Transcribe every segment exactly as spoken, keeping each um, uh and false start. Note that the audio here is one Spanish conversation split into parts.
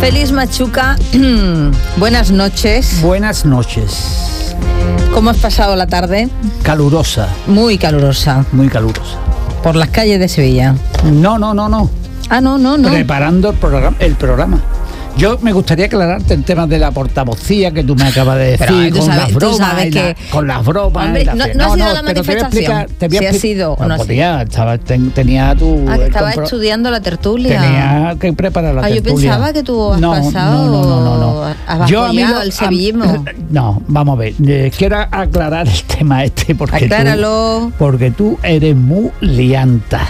Félix Machuca, buenas noches. Buenas noches. ¿Cómo has pasado la tarde? Calurosa. Muy calurosa. Muy calurosa. Por las calles de Sevilla. No, no, no, no. Ah, no, no, no. Preparando el programa. El programa. Yo me gustaría aclararte el tema de la portavocía que tú me acabas de decir, Pero, con, sabes, las bromas, que... la, con las bromas. Hombre, la no, fe... no, no ha sido no, la pero te voy a explicar, manifestación. te voy a Si ha explicar. sido o no ha sido. Podía, estaba, ten, tenía tu... Ah, que estaba compro... estudiando la tertulia. Tenía que preparar la ah, tertulia. Yo pensaba que tú has no, pasado... No, no, no, no. no. Has yo, amigo, el sevillismo. No, vamos a ver. Eh, quiero aclarar el tema este porque Acláralo. tú, porque tú eres muy lianta.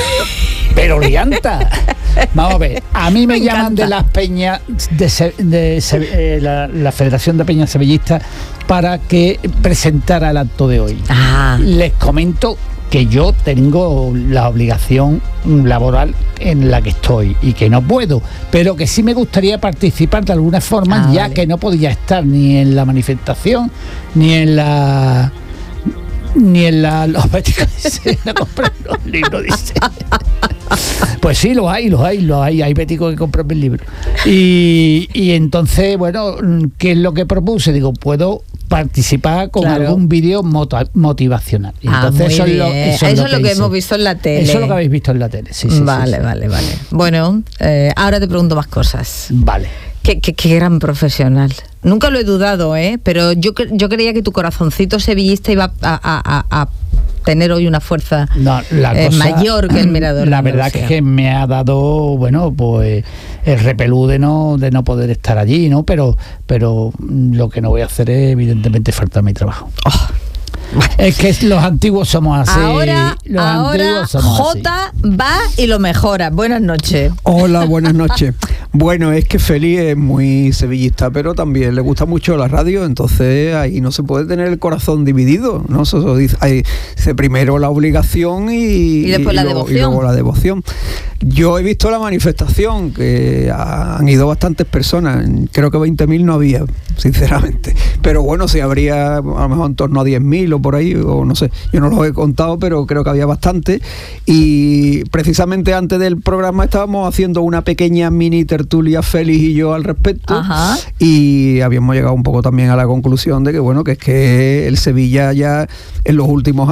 Pero lianta. Vamos a ver, a mí me, me llaman encanta. de las peñas de, Se, de Se, eh, la, la Federación de Peñas Sevillistas para que presentara el acto de hoy. Ah. Les comento que yo tengo la obligación laboral en la que estoy y que no puedo, pero que sí me gustaría participar de alguna forma, ah, ya vale. que no podía estar ni en la manifestación ni en la... ni en la los béticos a comprar los libros, dice. Pues sí, los hay, los hay, los hay, hay béticos que compran mis libros. Y, y entonces, bueno, ¿qué es lo que propuse? Digo, puedo participar con claro. algún vídeo motivacional. Y entonces ah, eso, es lo, eso, eso es lo, es lo que, que hemos visto en la tele. Eso es lo que habéis visto en la tele, sí, sí. Vale, sí, sí. vale, vale. Bueno, eh, ahora te pregunto más cosas. Vale. Qué, qué, qué gran profesional. Nunca lo he dudado, ¿eh? Pero yo, yo creía que tu corazoncito sevillista iba a, a, a, a tener hoy una fuerza no, la eh, cosa, mayor que el Mirador. La verdad es que me ha dado, bueno, pues el repelú de no, de no poder estar allí, ¿no? Pero, pero lo que no voy a hacer es, evidentemente, faltar mi trabajo. Oh. Es que los antiguos somos así. Ahora, los ahora somos Jota así. va y lo mejora. Buenas noches. Hola, buenas noches. Bueno, es que Félix es muy sevillista, pero también le gusta mucho la radio, entonces ahí no se puede tener el corazón dividido, ¿no? Eso, eso dice, hay, dice primero la obligación y, y después y la luego, devoción. Y luego la devoción. Yo he visto la manifestación, que han ido bastantes personas, creo que veinte mil no había, sinceramente. Pero bueno, si habría a lo mejor en torno a diez mil o por ahí, o no sé, yo no los he contado, pero creo que había bastante. Y precisamente antes del programa estábamos haciendo una pequeña mini tertulia Félix y yo al respecto. Ajá. Y habíamos llegado un poco también a la conclusión de que bueno, que es que el Sevilla ya en los últimos